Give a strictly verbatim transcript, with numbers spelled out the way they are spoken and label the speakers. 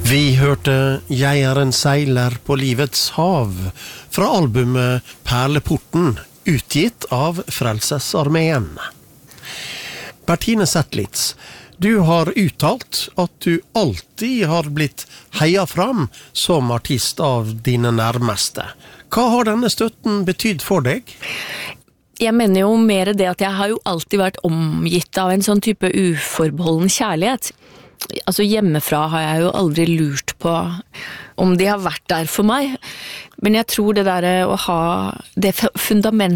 Speaker 1: Vi hørte Jeg er en seiler på livets hav fra albumet Perleporten, utgitt av Frelsesarmeen. Bertine Zetlitz, du har uttalt at du alltid har blitt heia fram som artist av dine nærmeste. Hva har denne støtten betydd for deg?
Speaker 2: Jeg mener jo mer det at jeg har jo alltid vært omgitt av en sånn type uforbeholden kjærlighet. Altså hjemmefra har jeg jo aldri lurt på om de har vært der for meg. Men jeg tror det der å ha det fundamentet